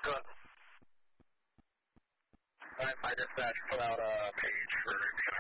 Go ahead. My dispatch put out a page for review.